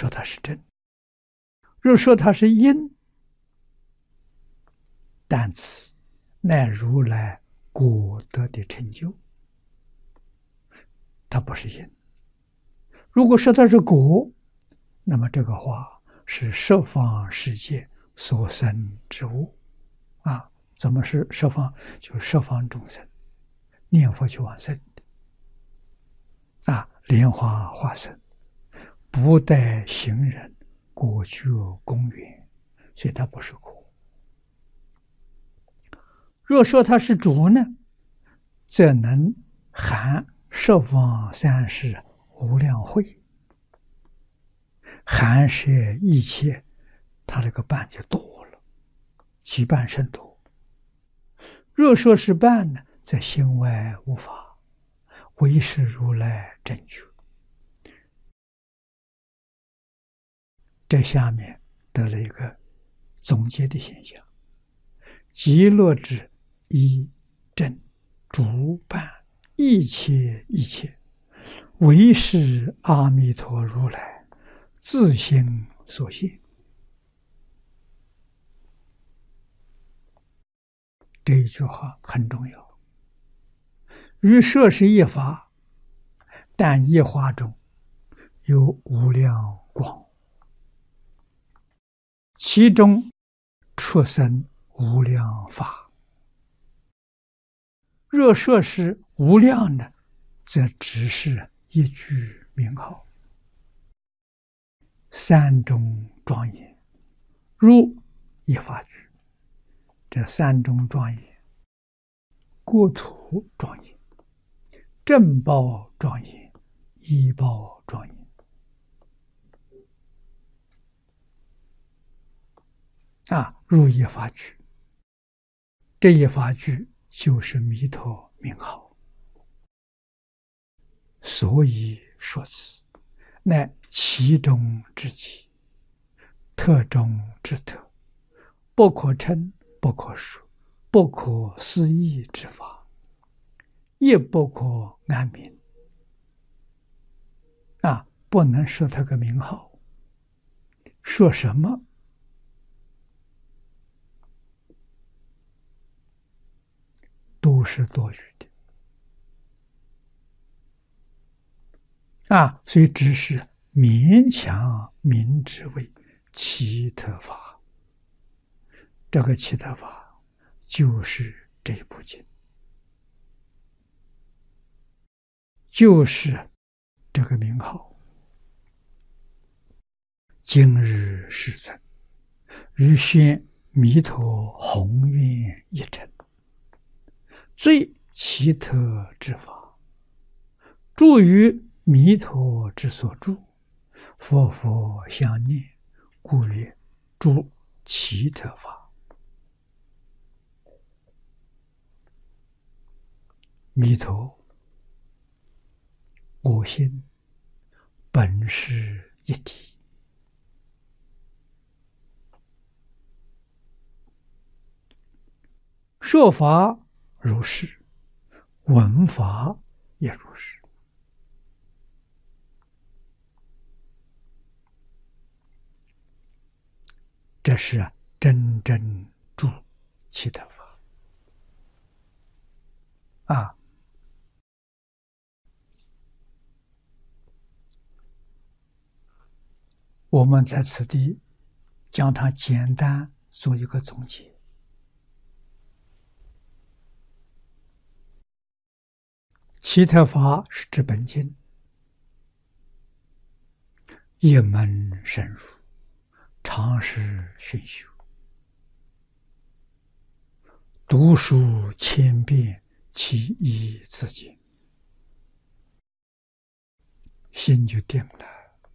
说它是真；若说它是因，但此乃如来果德的成就，它不是因。如果说它是果，那么这个话是十方世界所生之物啊。怎么是十方？就是十方众生念佛去往生的啊，莲花化身，不待行人，果觉公园，所以它不是果。若说它是主呢，则能含十方三世无量慧，含摄一切，它这个伴就多了，其伴甚多。若说是伴呢，则心外无法，唯是如来正觉。这下面得了一个总结的现象：极乐之一正主伴一切一切，唯是阿弥陀如来自心所现。这一句话很重要。于摄是一法，但一法中有无量光，其中出生无量法。若说是无量呢，则只是一句名号。三种庄严，如一法句。这三种庄严：国土庄严、正报庄严、依报庄严。如一法句，这一法句就是弥陀名号，所以说此，乃其中之其，特中之特，不可称，不可数，不可思议之法，也不可安名。不能说它个名号，说什么都是多余的所以只是勉强名之为奇特法。这个奇特法就是这部经，就是这个名号。今日世尊于宣弥陀宏愿一乘，最奇特之法，著于弥陀之所著，佛佛相念，故曰诸奇特法。弥陀我心本是一体，说法如是，闻法也如是。这是真正住奇特法我们在此地将它简单做一个总结。奇特法是指本经，一门深入，常识熏修，读书千遍，其义自见，心就定了。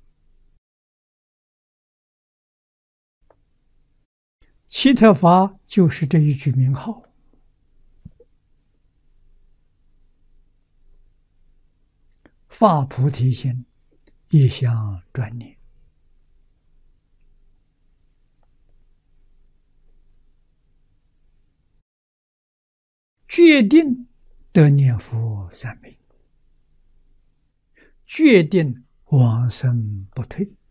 奇特法就是这一句名号，发菩提心，一向专念，决定得念佛三昧，决定往生不退。